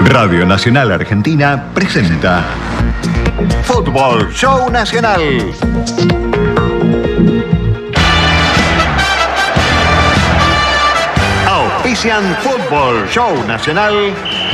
Radio Nacional Argentina presenta Fútbol Show Nacional. Auspician Fútbol Show Nacional.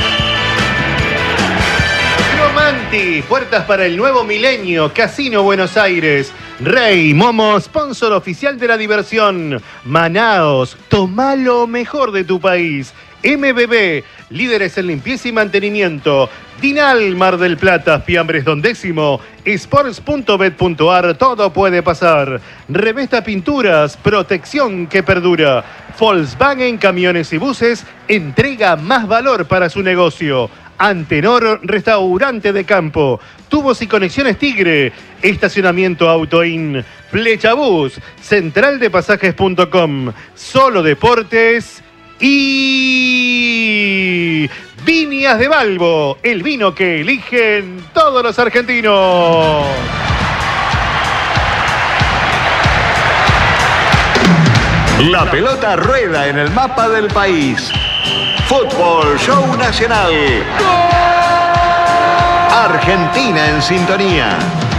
Romanti, puertas para el nuevo milenio, Casino Buenos Aires. Rey Momo, sponsor oficial de la diversión. Manaos, toma lo mejor de tu país. MBB, líderes en limpieza y mantenimiento. Dinal, Mar del Plata, Fiambres Don Décimo. Sports.bet.ar, todo puede pasar. Revesta Pinturas, protección que perdura. Volkswagen Camiones y Buses, entrega más valor para su negocio. Antenor, restaurante de campo. Tubos y conexiones Tigre. Estacionamiento Autoin. Flechabús. Centraldepasajes.com. Solo Deportes. Y Viñas de Balbo, el vino que eligen todos los argentinos. La pelota rueda en el mapa del país. Fútbol Show Nacional. Argentina en sintonía.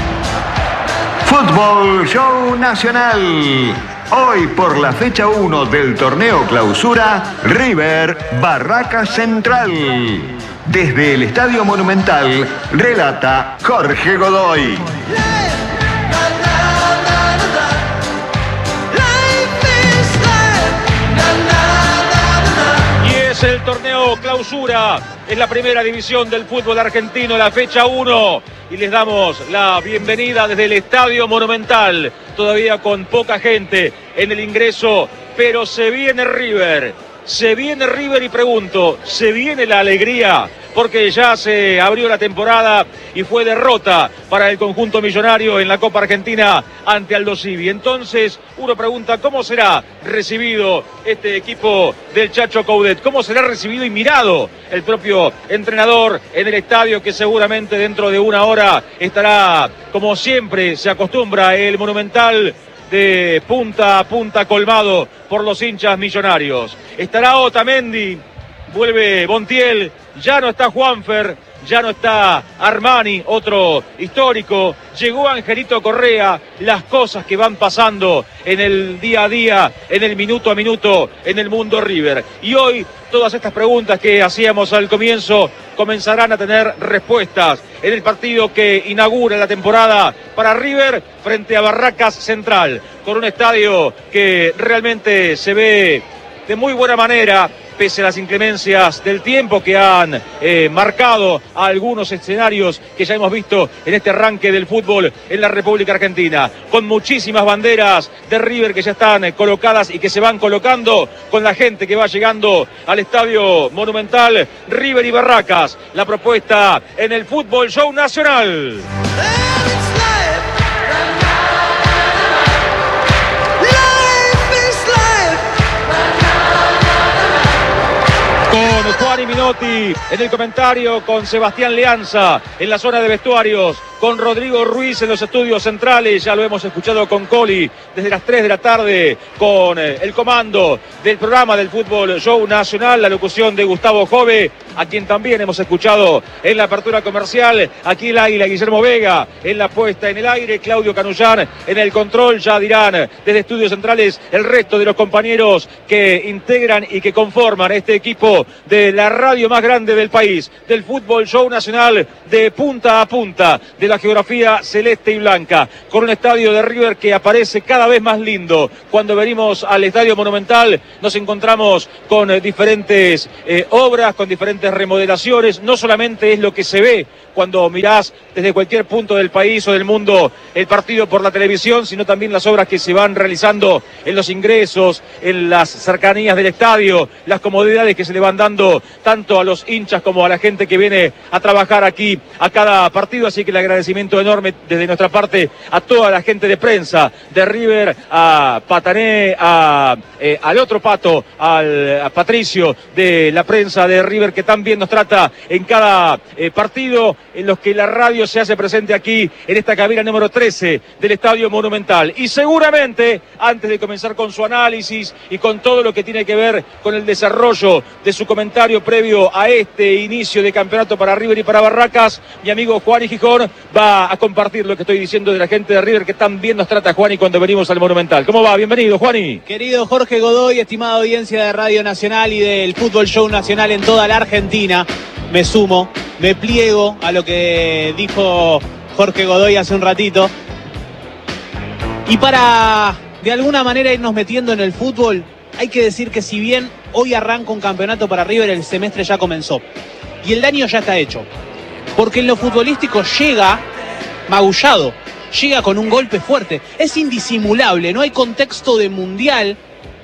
Fútbol Show Nacional. Hoy por la fecha 1 del torneo Clausura, River Barracas Central. Desde el Estadio Monumental, relata Jorge Godoy. El torneo Clausura es la primera división del fútbol argentino, la fecha 1, y les damos la bienvenida desde el Estadio Monumental, todavía con poca gente en el ingreso, pero se viene River y pregunto, ¿se viene la alegría? Porque ya se abrió la temporada y fue derrota para el conjunto millonario en la Copa Argentina ante Aldo Civi. Entonces uno pregunta, ¿cómo será recibido este equipo del Chacho Coudet? ¿Cómo será recibido y mirado el propio entrenador en el estadio, que seguramente dentro de una hora estará, como siempre se acostumbra, el Monumental de punta a punta colmado por los hinchas millonarios? Estará Otamendi, vuelve Montiel, ya no está Juanfer, ya no está Armani, otro histórico, llegó Angelito Correa, las cosas que van pasando en el día a día, en el minuto a minuto, en el mundo River. Y hoy todas estas preguntas que hacíamos al comienzo comenzarán a tener respuestas en el partido que inaugura la temporada para River frente a Barracas Central, con un estadio que realmente se ve de muy buena manera, pese a las inclemencias del tiempo que han marcado a algunos escenarios que ya hemos visto en este arranque del fútbol en la República Argentina, con muchísimas banderas de River que ya están colocadas y que se van colocando, con la gente que va llegando al Estadio Monumental. River y Barracas, la propuesta en el Fútbol Show Nacional. Con Juan y Minotti en el comentario, con Sebastián Leanza en la zona de vestuarios, con Rodrigo Ruiz en los estudios centrales, ya lo hemos escuchado con Coli desde las 3 de la tarde, con el comando del programa del Fútbol Show Nacional, la locución de Gustavo Jove, a quien también hemos escuchado en la apertura comercial, aquí el águila Guillermo Vega, en la puesta en el aire, Claudio Canullán en el control, ya dirán desde estudios centrales el resto de los compañeros que integran y que conforman este equipo de la radio más grande del país, del Fútbol Show Nacional, de punta a punta de la geografía celeste y blanca, con un estadio de River que aparece cada vez más lindo. Cuando venimos al Estadio Monumental nos encontramos con diferentes obras, con diferentes remodelaciones. No solamente es lo que se ve cuando mirás desde cualquier punto del país o del mundo el partido por la televisión, sino también las obras que se van realizando en los ingresos, en las cercanías del estadio, las comodidades que se le van dando tanto a los hinchas como a la gente que viene a trabajar aquí a cada partido. Así que el agradecimiento enorme desde nuestra parte a toda la gente de prensa de River, a Patané, al otro Pato, a Patricio de la prensa de River, que tan bien nos trata en cada partido en los que la radio se hace presente aquí en esta cabina número 13 del Estadio Monumental. Y seguramente, antes de comenzar con su análisis y con todo lo que tiene que ver con el desarrollo de su su comentario previo a este inicio de campeonato para River y para Barracas. Mi amigo Juan y Gijón va a compartir lo que estoy diciendo de la gente de River, que tan bien nos trata Juani cuando venimos al Monumental. ¿Cómo va? Bienvenido, Juani. Querido Jorge Godoy, estimada audiencia de Radio Nacional y del Fútbol Show Nacional en toda la Argentina, me sumo, me pliego a lo que dijo Jorge Godoy hace un ratito. Y para de alguna manera irnos metiendo en el fútbol, hay que decir que si bien hoy arranca un campeonato para River, el semestre ya comenzó. Y el daño ya está hecho. Porque en lo futbolístico llega magullado, llega con un golpe fuerte. Es indisimulable, no hay contexto de mundial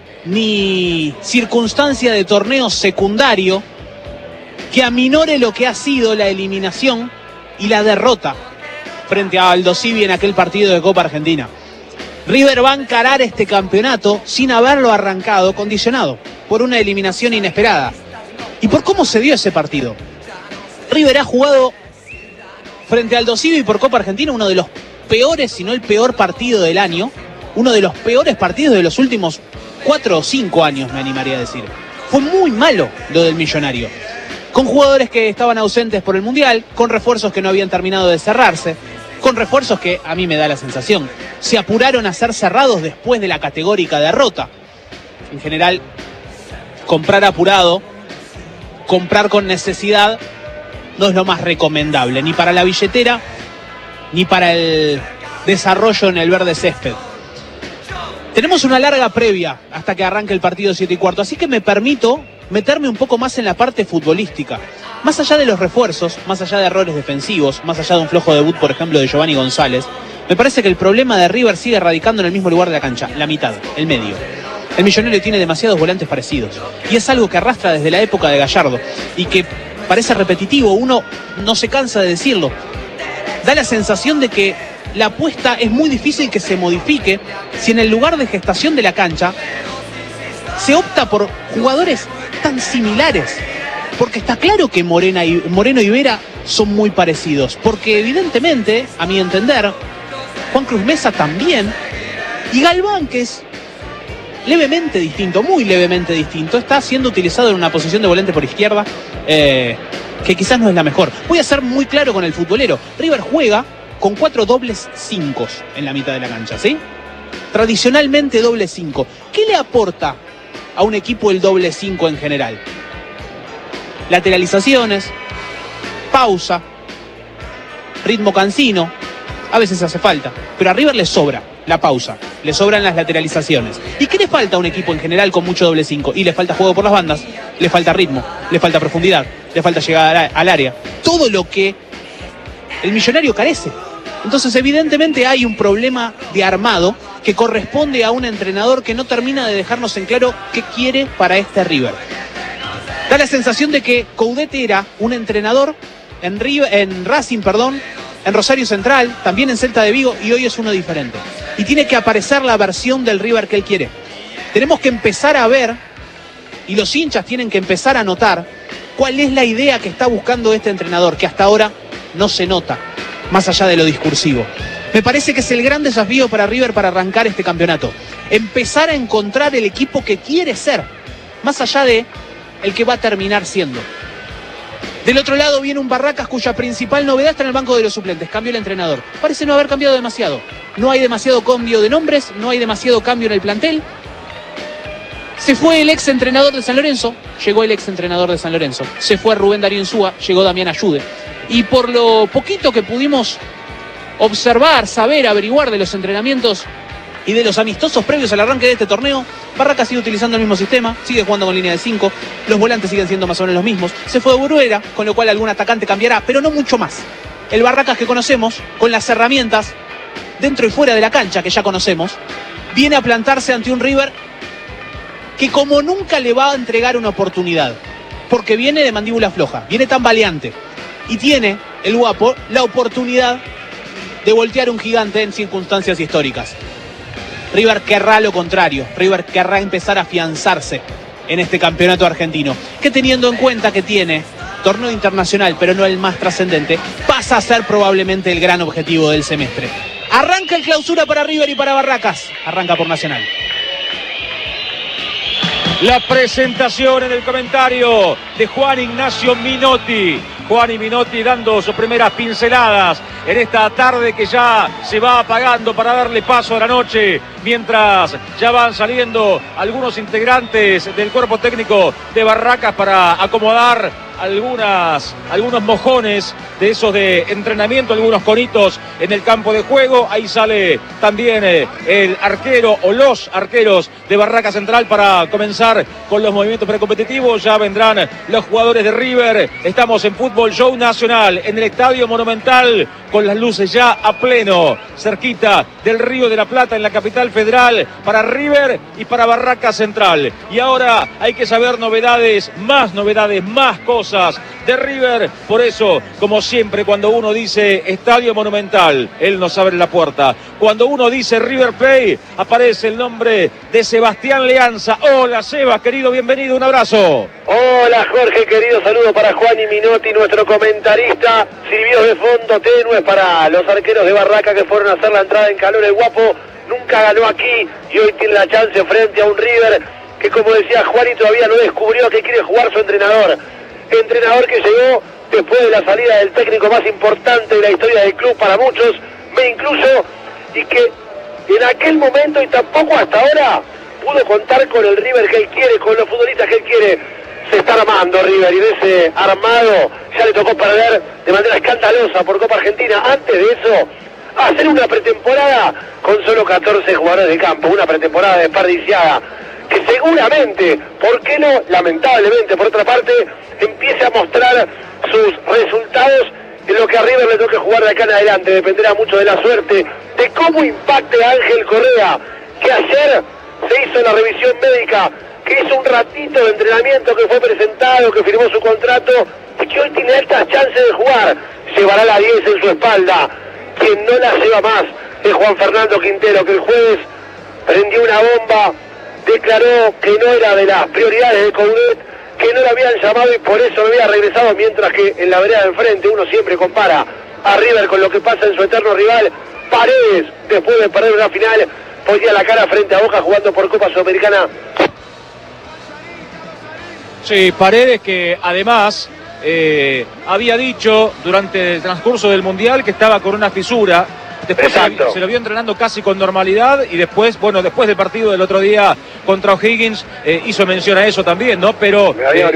ni circunstancia de torneo secundario que aminore lo que ha sido la eliminación y la derrota frente a Aldo Civi en aquel partido de Copa Argentina. River va a encarar este campeonato sin haberlo arrancado, condicionado por una eliminación inesperada. ¿Y por cómo se dio ese partido? River ha jugado frente a Aldo Civi por Copa Argentina uno de los peores, si no el peor partido del año, uno de los peores partidos de los últimos 4 o 5 años, me animaría a decir. Fue muy malo lo del Millonario, con jugadores que estaban ausentes por el Mundial, con refuerzos que no habían terminado de cerrarse, con refuerzos que, a mí me da la sensación, se apuraron a ser cerrados después de la categórica derrota. En general, comprar apurado, comprar con necesidad, no es lo más recomendable, ni para la billetera, ni para el desarrollo en el verde césped. Tenemos una larga previa hasta que arranque el partido 7:15, así que me permito meterme un poco más en la parte futbolística. Más allá de los refuerzos, más allá de errores defensivos, más allá de un flojo debut, por ejemplo, de Giovanni González, me parece que el problema de River sigue radicando en el mismo lugar de la cancha, la mitad, el medio. El Millonario tiene demasiados volantes parecidos, y es algo que arrastra desde la época de Gallardo, y que parece repetitivo, uno no se cansa de decirlo. Da la sensación de que la apuesta es muy difícil que se modifique si en el lugar de gestación de la cancha se opta por jugadores tan similares. Porque está claro que Moreno y Vera son muy parecidos. Porque evidentemente, a mi entender, Juan Cruz Mesa también. Y Galván, que es levemente distinto, muy levemente distinto, está siendo utilizado en una posición de volante por izquierda que quizás no es la mejor. Voy a ser muy claro con el futbolero. River juega con 4 dobles 5 en la mitad de la cancha, ¿sí? Tradicionalmente doble 5. ¿Qué le aporta a un equipo el doble 5 en general? Lateralizaciones, pausa, ritmo cansino, a veces hace falta, pero a River le sobra la pausa, le sobran las lateralizaciones. ¿Y qué le falta a un equipo en general con mucho doble 5? Y le falta juego por las bandas, le falta ritmo, le falta profundidad, le falta llegada al área. Todo lo que el Millonario carece. Entonces evidentemente hay un problema de armado que corresponde a un entrenador que no termina de dejarnos en claro qué quiere para este River. Da la sensación de que Coudet era un entrenador en Racing, en Rosario Central, también en Celta de Vigo, y hoy es uno diferente. Y tiene que aparecer la versión del River que él quiere. Tenemos que empezar a ver, y los hinchas tienen que empezar a notar, cuál es la idea que está buscando este entrenador, que hasta ahora no se nota, más allá de lo discursivo. Me parece que es el gran desafío para River para arrancar este campeonato. Empezar a encontrar el equipo que quiere ser, más allá de el que va a terminar siendo. Del otro lado viene un Barracas cuya principal novedad está en el banco de los suplentes. Cambió el entrenador. Parece no haber cambiado demasiado. No hay demasiado cambio de nombres, no hay demasiado cambio en el plantel. Se fue el ex entrenador de San Lorenzo, llegó el ex entrenador de San Lorenzo. Se fue Rubén Darío Insúa, llegó Damián Ayude. Y por lo poquito que pudimos observar, saber, averiguar de los entrenamientos y de los amistosos previos al arranque de este torneo, Barracas sigue utilizando el mismo sistema, sigue jugando con línea de 5, los volantes siguen siendo más o menos los mismos. Se fue Bruera, con lo cual algún atacante cambiará, pero no mucho más. El Barracas que conocemos, con las herramientas dentro y fuera de la cancha que ya conocemos, viene a plantarse ante un River que como nunca le va a entregar una oportunidad, porque viene de mandíbula floja, viene tan valiente, y tiene el guapo la oportunidad de voltear un gigante en circunstancias históricas. River querrá lo contrario, River querrá empezar a afianzarse en este campeonato argentino, que teniendo en cuenta que tiene torneo internacional, pero no el más trascendente, pasa a ser probablemente el gran objetivo del semestre. Arranca el clausura para River y para Barracas, arranca por Nacional. la presentación en el comentario de Juan Ignacio Minotti. Juan y Minotti dando sus primeras pinceladas en esta tarde que ya se va apagando para darle paso a la noche, mientras ya van saliendo algunos integrantes del cuerpo técnico de Barracas para acomodar algunos mojones de esos de entrenamiento, algunos conitos en el campo de juego. Ahí sale también el arquero o los arqueros de Barracas Central para comenzar con los movimientos precompetitivos. Ya vendrán los jugadores de River. Estamos en Fútbol Show Nacional, en el Estadio Monumental, con las luces ya a pleno, cerquita del Río de la Plata, en la capital federal, para River y para Barracas Central. Y ahora hay que saber novedades, más cosas de River. Por eso, como siempre, cuando uno dice Estadio Monumental, él nos abre la puerta. Cuando uno dice River Plate, aparece el nombre de Sebastián Leanza. Hola, Sebas, querido, bienvenido, un abrazo. Hola, Jorge, querido, saludo para Juan y Minotti, nuestro comentarista. Silbidos de fondo tenues para los arqueros de Barraca que fueron a hacer la entrada en calor. El Guapo nunca ganó aquí y hoy tiene la chance frente a un River que, como decía Juan, y todavía no descubrió que quiere jugar su entrenador. Entrenador que llegó después de la salida del técnico más importante de la historia del club para muchos, me incluyo, y que en aquel momento y tampoco hasta ahora pudo contar con el River que él quiere, con los futbolistas que él quiere. Se está armando River y de ese armado ya le tocó perder de manera escandalosa por Copa Argentina. Antes de eso, hacer una pretemporada con solo 14 jugadores de campo, una pretemporada desperdiciada, que seguramente, ¿por qué no? Lamentablemente, por otra parte, empiece a mostrar sus resultados en lo que a River le toque jugar de acá en adelante. Dependerá mucho de la suerte, de cómo impacte a Ángel Correa, que ayer se hizo la revisión médica, que hizo un ratito de entrenamiento, que fue presentado, que firmó su contrato, y que hoy tiene altas chances de jugar. Llevará la 10 en su espalda. Quien no la lleva más es Juan Fernando Quintero, que el jueves prendió una bomba, declaró que no era de las prioridades de Coudet, que no lo habían llamado y por eso no había regresado, mientras que en la vereda de enfrente uno siempre compara a River con lo que pasa en su eterno rival. Paredes, después de perder una final, ponía la cara frente a Boca jugando por Copa Sudamericana. Sí, Paredes, que además había dicho durante el transcurso del Mundial que estaba con una fisura. Después se lo vio entrenando casi con normalidad y después, bueno, después del partido del otro día contra O'Higgins, hizo mención a eso también, ¿no? Pero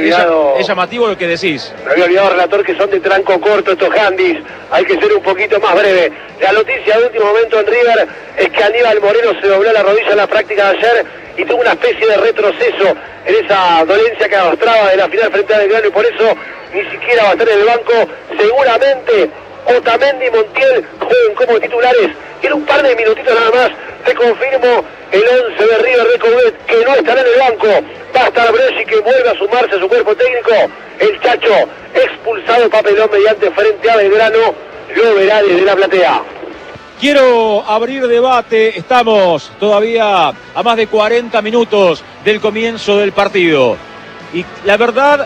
es llamativo lo que decís. Me había olvidado, relator, que son de tranco corto estos handys. Hay que ser un poquito más breve. La noticia de último momento en River es que Aníbal Moreno se dobló la rodilla en la práctica de ayer y tuvo una especie de retroceso en esa dolencia que arrastraba de la final frente a Belgrano, y por eso ni siquiera va a estar en el banco. Seguramente Otamendi y Montiel jueguen como titulares. En un par de minutitos nada más te confirmo el 11 de River de Coudet, que no estará en el banco. Va a estar Bresci, que vuelve a sumarse a su cuerpo técnico. El Chacho, expulsado papelón mediante frente a Belgrano, lo verá desde la platea. Quiero abrir debate. Estamos todavía a más de 40 minutos del comienzo del partido. Y la verdad,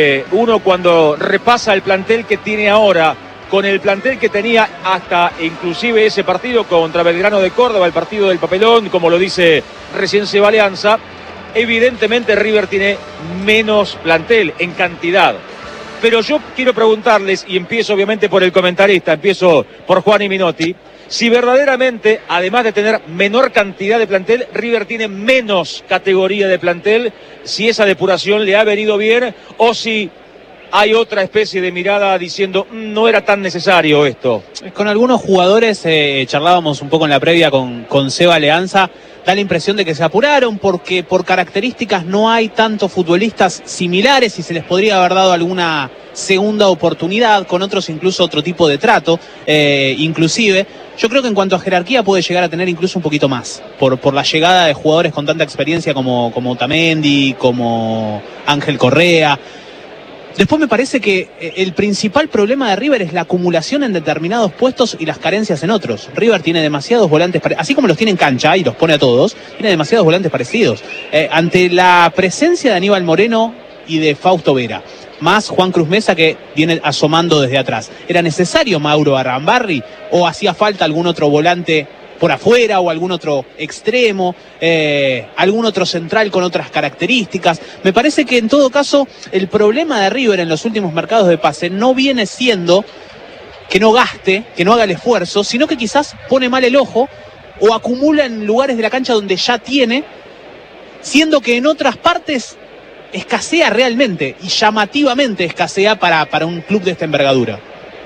uno cuando repasa el plantel que tiene ahora, con el plantel que tenía hasta inclusive ese partido contra Belgrano de Córdoba, el partido del papelón, como lo dice recién Seba Leanza, evidentemente River tiene menos plantel en cantidad. Pero yo quiero preguntarles, y empiezo obviamente por el comentarista, empiezo por Juan y Minotti, si verdaderamente, además de tener menor cantidad de plantel, River tiene menos categoría de plantel, si esa depuración le ha venido bien o si hay otra especie de mirada diciendo no era tan necesario esto. Con algunos jugadores charlábamos un poco en la previa con Seba Leanza, da la impresión de que se apuraron porque por características no hay tantos futbolistas similares y se les podría haber dado alguna segunda oportunidad, con otros incluso otro tipo de trato, inclusive. Yo creo que en cuanto a jerarquía puede llegar a tener incluso un poquito más, por la llegada de jugadores con tanta experiencia como Otamendi, como Ángel Correa. Después me parece que el principal problema de River es la acumulación en determinados puestos y las carencias en otros. River tiene demasiados volantes, así como los tiene en cancha y los pone a todos, tiene demasiados volantes parecidos. Ante la presencia de Aníbal Moreno y de Fausto Vera, más Juan Cruz Mesa, que viene asomando desde atrás, ¿era necesario Mauro Arambarri o hacía falta algún otro volante por afuera o algún otro extremo, algún otro central con otras características. Me parece que en todo caso el problema de River en los últimos mercados de pase no viene siendo que no gaste, que no haga el esfuerzo, sino que quizás pone mal el ojo o acumula en lugares de la cancha donde ya tiene, siendo que en otras partes escasea realmente y llamativamente escasea para un club de esta envergadura.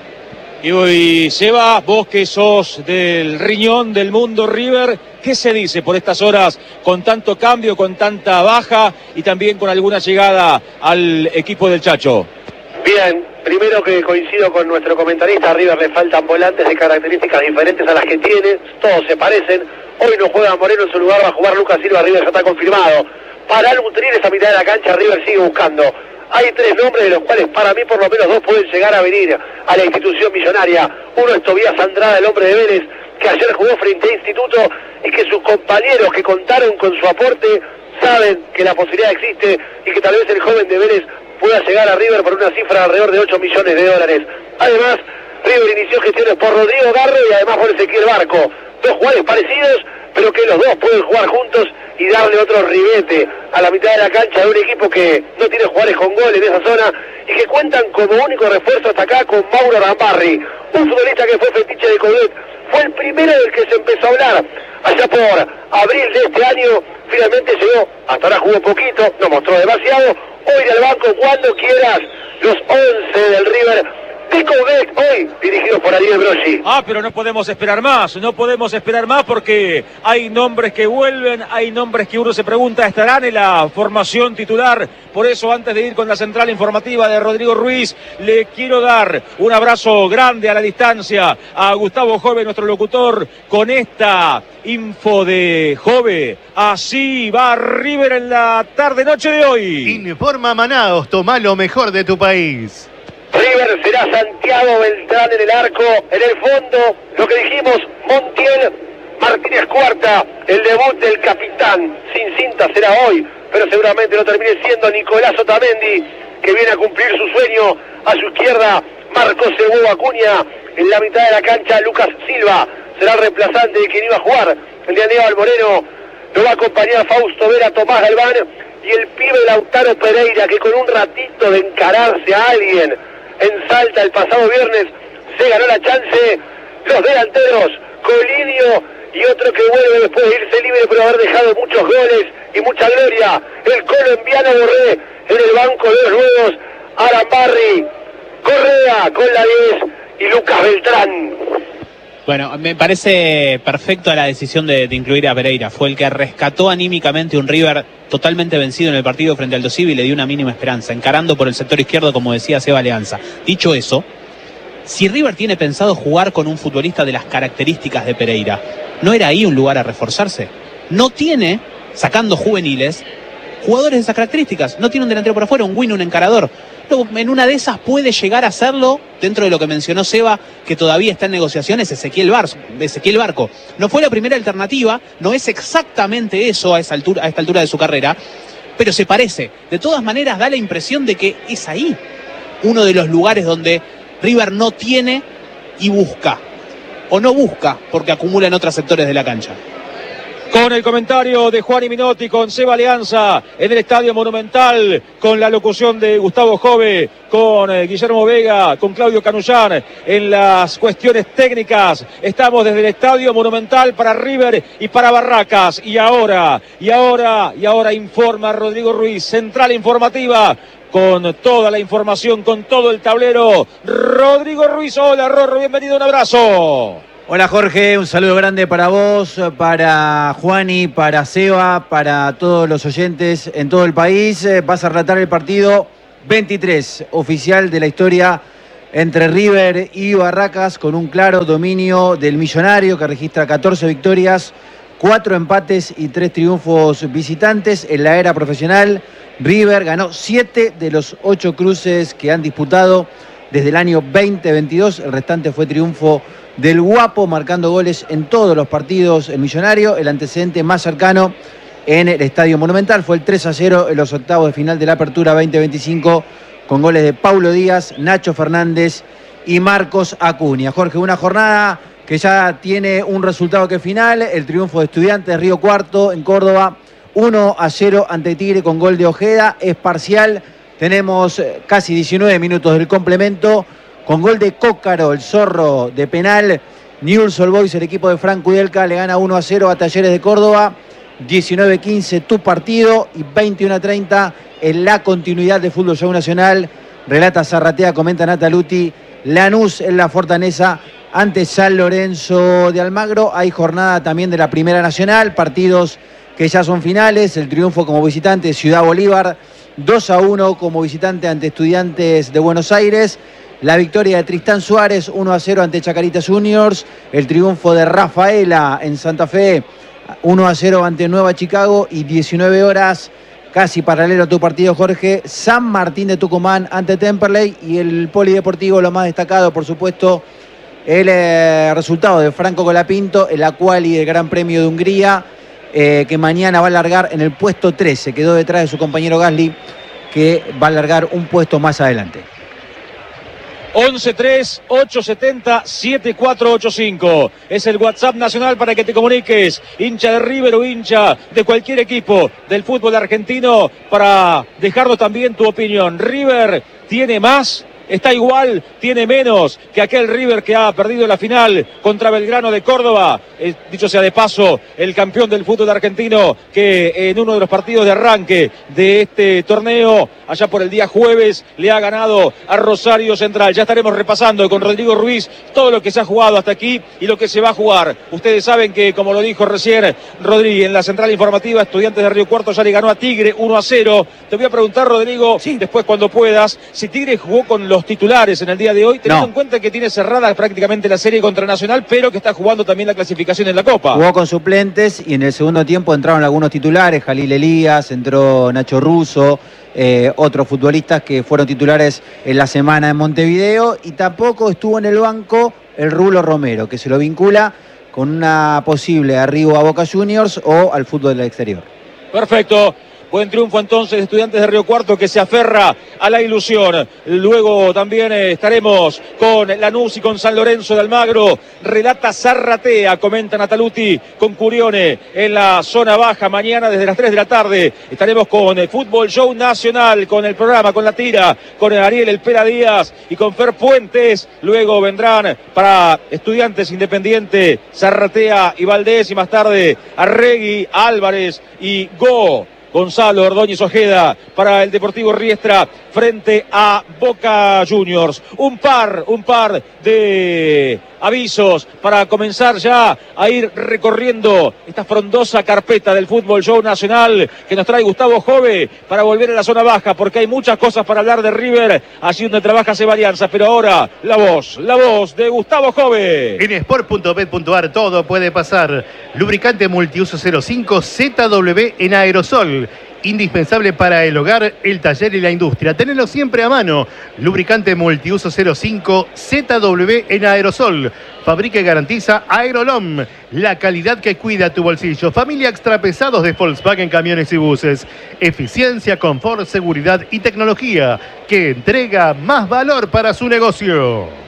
Y hoy, Seba, vos que sos del riñón del mundo River, ¿qué se dice por estas horas con tanto cambio, con tanta baja y también con alguna llegada al equipo del Chacho? Bien, primero que coincido con nuestro comentarista, a River le faltan volantes de características diferentes a las que tiene, todos se parecen. Hoy no juega Moreno, en su lugar va a jugar Lucas Silva, River ya está confirmado. Para nutrir esa mitad de la cancha, River sigue buscando. Hay 3 nombres de los cuales para mí por lo menos 2 pueden llegar a venir a la institución millonaria. Uno es Tobías Andrada, el hombre de Vélez, que ayer jugó frente a Instituto y que sus compañeros que contaron con su aporte saben que la posibilidad existe y que tal vez el joven de Vélez pueda llegar a River por una cifra de alrededor de 8 millones de dólares. Además, River inició gestiones por Rodrigo Garro y además por Ezequiel Barco. 2 jugadores parecidos, pero que los dos pueden jugar juntos y darle otro ribete a la mitad de la cancha de un equipo que no tiene jugadores con gol en esa zona y que cuentan como único refuerzo hasta acá con Mauro Rambarri, un futbolista que fue fetiche de Coudet. Fue el primero del que se empezó a hablar allá por abril de este año. Finalmente llegó, hasta ahora jugó poquito, no mostró demasiado. Hoy al banco cuando quieras, los 11 del River de Coudet, hoy dirigidos por Ariel Broggi. Pero no podemos esperar más porque hay nombres que vuelven, hay nombres que uno se pregunta, ¿estarán en la formación titular? Por eso, antes de ir con la central informativa de Rodrigo Ruiz, le quiero dar un abrazo grande a la distancia a Gustavo Jove, nuestro locutor, con esta info de Jove. Así va River en la tarde-noche de hoy. Informa Manaos, toma lo mejor de tu país. River será Santiago Beltrán en el arco, en el fondo, lo que dijimos, Montiel, Martínez Cuarta, el debut del capitán, sin cinta será hoy, pero seguramente lo termine siendo Nicolás Otamendi, que viene a cumplir su sueño. A su izquierda, Marcos Hugo Acuña, en la mitad de la cancha, Lucas Silva, será el reemplazante de quien iba a jugar, el de Aníbal Moreno, lo va a acompañar Fausto Vera, Tomás Galván, y el pibe Lautaro Pereira, que con un ratito de encararse a alguien en Salta el pasado viernes se ganó la chance. Los delanteros, Colidio y otro que vuelve después de irse libre pero haber dejado muchos goles y mucha gloria, el colombiano Borré. En el banco de los nuevos, Arambarri, Correa con la 10 y Lucas Beltrán. Bueno, me parece perfecto la decisión de incluir a Pereira. Fue el que rescató anímicamente un River totalmente vencido en el partido frente al Dosivi y le dio una mínima esperanza, encarando por el sector izquierdo, como decía Seba Alianza. Dicho eso, si River tiene pensado jugar con un futbolista de las características de Pereira, ¿no era ahí un lugar a reforzarse? No tiene, sacando juveniles, jugadores de esas características. No tiene un delantero por afuera, un win, un encarador. En una de esas puede llegar a hacerlo, dentro de lo que mencionó Seba, que todavía está en negociaciones, Ezequiel Barco. No fue la primera alternativa, no es exactamente eso a esta altura de su carrera, pero se parece. De todas maneras da la impresión de que es ahí uno de los lugares donde River no tiene y busca, o no busca porque acumula en otros sectores de la cancha. Con el comentario de Juan y Minotti, con Seba Alianza en el Estadio Monumental, con la locución de Gustavo Jove, con Guillermo Vega, con Claudio Canullán en las cuestiones técnicas. Estamos desde el Estadio Monumental para River y para Barracas. Y ahora informa Rodrigo Ruiz, central informativa, con toda la información, con todo el tablero. Rodrigo Ruiz, hola Rorro, bienvenido, un abrazo. Hola Jorge, un saludo grande para vos, para Juani, para Seba, para todos los oyentes en todo el país. Vas a relatar el partido 23 oficial de la historia entre River y Barracas, con un claro dominio del millonario que registra 14 victorias, 4 empates y 3 triunfos visitantes. En la era profesional, River ganó 7 de los 8 cruces que han disputado desde el año 2022. El restante fue triunfo del Guapo, marcando goles en todos los partidos el millonario. El antecedente más cercano en el Estadio Monumental fue el 3-0 en los octavos de final de la Apertura 2025, con goles de Paulo Díaz, Nacho Fernández y Marcos Acuña. Jorge, una jornada que ya tiene un resultado que es final, el triunfo de Estudiantes Río Cuarto en Córdoba, 1-0 ante Tigre con gol de Ojeda, es parcial, tenemos casi 19 minutos del complemento, con gol de Cócaro, el zorro de penal, Newell's Old Boys, el equipo de Franco Udelca, le gana 1-0 a Talleres de Córdoba, 19-15 tu partido y 21-30 en la continuidad de Fútbol Show Nacional, relata Zarratea, comenta Nataluti, Lanús en la Fortaleza ante San Lorenzo de Almagro. Hay jornada también de la Primera Nacional, partidos que ya son finales, el triunfo como visitante Ciudad Bolívar, 2-1 como visitante ante Estudiantes de Buenos Aires, la victoria de Tristán Suárez 1-0 ante Chacarita Juniors, el triunfo de Rafaela en Santa Fe 1-0 ante Nueva Chicago y 19 horas, casi paralelo a tu partido, Jorge, San Martín de Tucumán ante Temperley y el polideportivo, lo más destacado, por supuesto, el resultado de Franco Colapinto, el quali del Gran Premio de Hungría, que mañana va a largar en el puesto 13, quedó detrás de su compañero Gasly, que va a largar un puesto más adelante. 11-3-870-7485. Es el WhatsApp nacional para que te comuniques, hincha de River o hincha de cualquier equipo del fútbol argentino, para dejarnos también tu opinión. ¿River tiene más? ¿Está igual? ¿Tiene menos que aquel River que ha perdido la final contra Belgrano de Córdoba? Dicho sea de paso, el campeón del fútbol argentino, que en uno de los partidos de arranque de este torneo, allá por el día jueves, le ha ganado a Rosario Central. Ya estaremos repasando con Rodrigo Ruiz todo lo que se ha jugado hasta aquí y lo que se va a jugar. Ustedes saben que, como lo dijo recién Rodri en la central informativa, Estudiantes de Río Cuarto ya le ganó a Tigre 1-0. Te voy a preguntar, Rodrigo, después cuando puedas, si Tigre jugó con los titulares en el día de hoy, teniendo en cuenta que tiene cerrada prácticamente la serie contra Nacional, pero que está jugando también la clasificación en la Copa. Jugó con suplentes y en el segundo tiempo entraron algunos titulares, Jalil Elías, entró Nacho Russo, otros futbolistas que fueron titulares en la semana en Montevideo, y tampoco estuvo en el banco el Rulo Romero, que se lo vincula con una posible arribo a Boca Juniors o al fútbol del exterior. Perfecto. Buen triunfo entonces de Estudiantes de Río Cuarto, que se aferra a la ilusión. Luego también estaremos con Lanús y con San Lorenzo de Almagro. Relata Zarratea, comenta Nataluti, con Curione en la zona baja. Mañana desde las 3 de la tarde estaremos con Fútbol Show Nacional, con el programa, con la tira, con Ariel El Pera Díaz y con Fer Puentes. Luego vendrán para Estudiantes Independiente Zarratea y Valdés, y más tarde Arregui, Álvarez y Gonzalo Ordóñez Ojeda para el Deportivo Riestra frente a Boca Juniors. Un par de avisos para comenzar ya a ir recorriendo esta frondosa carpeta del Fútbol Show Nacional que nos trae Gustavo Jove para volver a la zona baja, porque hay muchas cosas para hablar de River, allí donde trabaja Seba Alianza. Pero ahora la voz de Gustavo Jove. En sport.bet.ar todo puede pasar. Lubricante multiuso 05 ZW en aerosol, indispensable para el hogar, el taller y la industria. Tenelo siempre a mano. Lubricante multiuso 05 ZW en aerosol. Fabrica y garantiza Aerolom, la calidad que cuida tu bolsillo. Familia extrapesados de Volkswagen Camiones y Buses. Eficiencia, confort, seguridad y tecnología que entrega más valor para su negocio.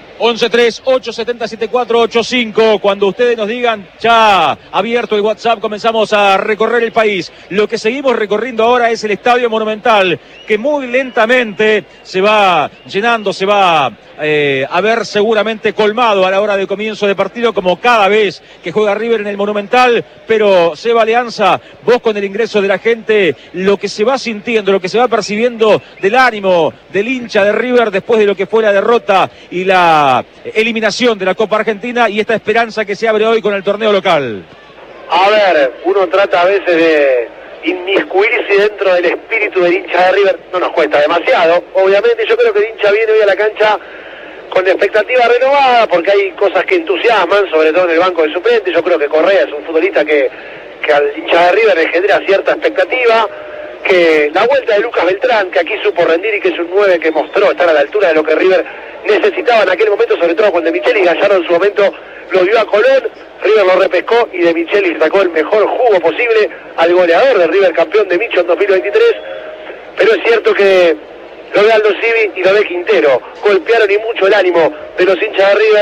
11-3-870-7485. Cuando ustedes nos digan, ya abierto el WhatsApp, comenzamos a recorrer el país. Lo que seguimos recorriendo ahora es el Estadio Monumental, que muy lentamente se va llenando, se va a ver seguramente colmado a la hora de comienzo de partido, como cada vez que juega River en el Monumental. Pero Seba Alianza, vos con el ingreso de la gente, lo que se va sintiendo, lo que se va percibiendo del ánimo del hincha de River después de lo que fue la derrota y la eliminación de la Copa Argentina, y esta esperanza que se abre hoy con el torneo local. A ver, uno trata a veces de inmiscuirse dentro del espíritu del hincha de River, no nos cuesta demasiado, obviamente. Yo creo que el hincha viene hoy a la cancha con expectativa renovada, porque hay cosas que entusiasman, sobre todo en el banco de suplentes. Yo creo que Correa es un futbolista que al hincha de River le genera cierta expectativa, que la vuelta de Lucas Beltrán, que aquí supo rendir y que es un 9 que mostró estar a la altura de lo que River necesitaba en aquel momento, sobre todo cuando De Michelis, Gallardo en su momento lo dio a Colón, River lo repescó y De Michelis sacó el mejor jugo posible al goleador de River, campeón de Micho en 2023. Pero es cierto que lo de Aldo Civi y lo de Quintero golpearon y mucho el ánimo de los hinchas de River,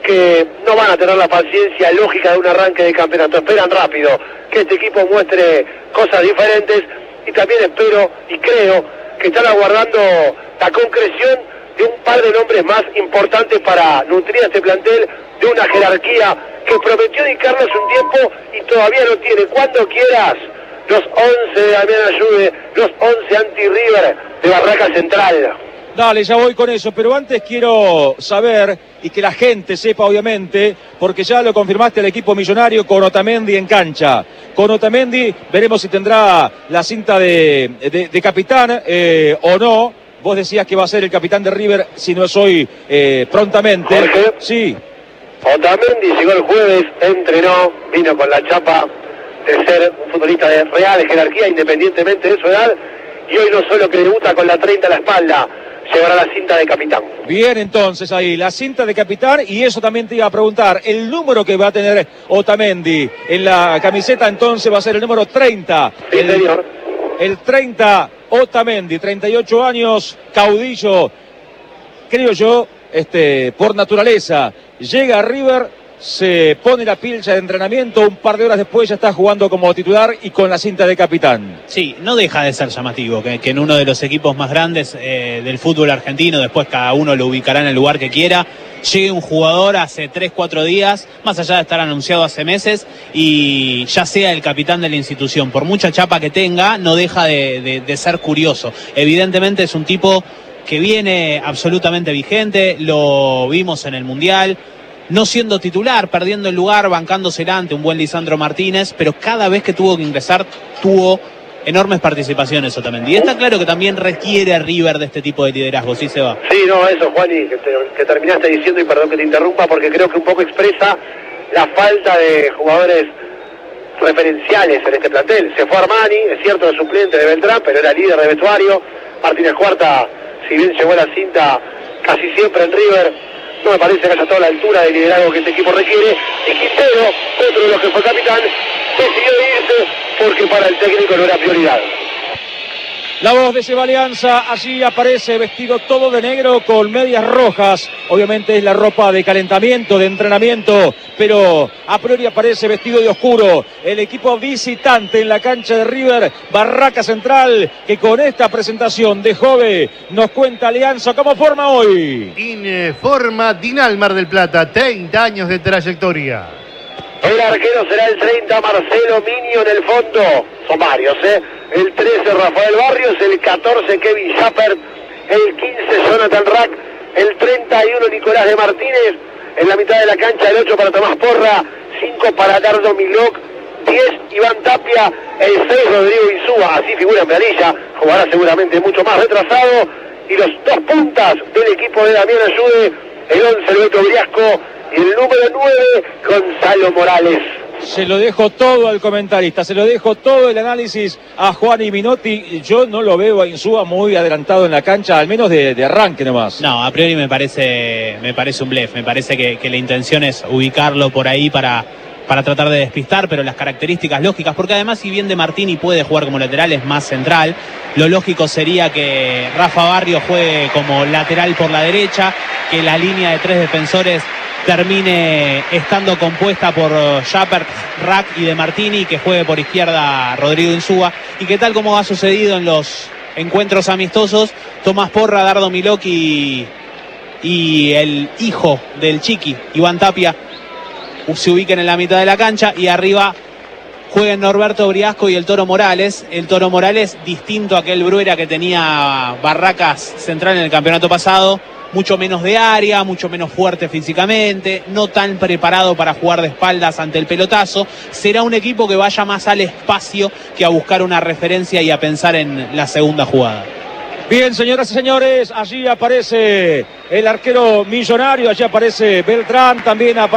que no van a tener la paciencia lógica de un arranque de campeonato. Esperan rápido que este equipo muestre cosas diferentes, y también espero y creo que están aguardando la concreción de un par de nombres más importantes para nutrir a este plantel de una jerarquía que prometió dedicarles un tiempo y todavía no tiene. Cuando quieras, los 11 de Damián Ayude, los 11 anti-River de Barraca Central. Dale, ya voy con eso, pero antes quiero saber, y que la gente sepa obviamente, porque ya lo confirmaste el equipo millonario con Otamendi en cancha. Con Otamendi veremos si tendrá la cinta de capitán o no. Vos decías que va a ser el capitán de River, si no es hoy, prontamente. Jorge. Sí. Otamendi llegó el jueves, entrenó, vino con la chapa de ser un futbolista de real jerarquía independientemente de su edad, y hoy no solo que debuta con la 30 a la espalda, llevará la cinta de capitán. Bien, entonces ahí, la cinta de capitán, y eso también te iba a preguntar, el número que va a tener Otamendi en la camiseta entonces va a ser el número 30. Sí, señor. El 30, Otamendi, 38 años, caudillo, creo yo, por naturaleza, llega a River, se pone la pilcha de entrenamiento, un par de horas después ya está jugando como titular y con la cinta de capitán. Sí, no deja de ser llamativo que en uno de los equipos más grandes del fútbol argentino, después cada uno lo ubicará en el lugar que quiera, llegue un jugador hace 3-4 días, más allá de estar anunciado hace meses, y ya sea el capitán de la institución. Por mucha chapa que tenga, no deja de ser curioso. Evidentemente es un tipo que viene absolutamente vigente, lo vimos en el Mundial, no siendo titular, perdiendo el lugar, bancándosela ante un buen Lisandro Martínez, pero cada vez que tuvo que ingresar, tuvo enormes participaciones Otamendi. Y está claro que también requiere a River de este tipo de liderazgo, ¿sí, Seba? Sí, no, eso, Juani, que terminaste diciendo, y perdón que te interrumpa, porque creo que un poco expresa la falta de jugadores referenciales en este plantel. Se fue Armani, es cierto, el suplente de Beltrán, pero era líder de vestuario. Martínez Cuarta, si bien llevó la cinta casi siempre en River, no me parece que haya toda la altura de liderazgo que este equipo requiere. Y Quintero, otro de los que fue capitán, decidió irse porque para el técnico no era prioridad. La voz de Seba Alianza, allí aparece vestido todo de negro con medias rojas. Obviamente es la ropa de calentamiento, de entrenamiento, pero a priori aparece vestido de oscuro. El equipo visitante en la cancha de River, Barraca Central, que con esta presentación de Jove nos cuenta Alianza cómo forma hoy. Informa Dinal Mar del Plata, 30 años de trayectoria. El arquero será el 30, Marcelo Miño en el fondo. Son varios, El 13, Rafael Barrios. El 14, Kevin Schaper. El 15, Jonathan Rack. El 31, Nicolás de Martínez. En la mitad de la cancha, el 8 para Tomás Porra. 5 para Dardo Milok. 10, Iván Tapia. El 6, Rodrigo Insúa. Así figura en planilla. Jugará seguramente mucho más retrasado. Y los 2 puntas del equipo de Damián Ayude. El 11, el Beto Briasco. Y el número 9, Gonzalo Morales. Se lo dejo todo al comentarista, se lo dejo todo el análisis a Juan y Minotti. Yo no lo veo a Insúa muy adelantado en la cancha, al menos de arranque nomás. No, a priori me parece un blef. Me parece que la intención es ubicarlo por ahí para tratar de despistar, pero las características lógicas, porque además si bien De Martini puede jugar como lateral, es más central, lo lógico sería que Rafa Barrios juegue como lateral por la derecha, que la línea de 3 defensores termine estando compuesta por Schaper, Rack y De Martini, que juegue por izquierda Rodrigo Insúa, y que tal como ha sucedido en los encuentros amistosos, Tomás Porra, Dardo Milok y el hijo del Chiqui, Iván Tapia, se ubiquen en la mitad de la cancha, y arriba jueguen Norberto Briasco y el Toro Morales. El Toro Morales, distinto a aquel Bruera que tenía Barracas Central en el campeonato pasado, mucho menos de área, mucho menos fuerte físicamente, no tan preparado para jugar de espaldas ante el pelotazo. Será un equipo que vaya más al espacio que a buscar una referencia y a pensar en la segunda jugada. Bien, señoras y señores, allí aparece el arquero millonario, allí aparece Beltrán, también aparece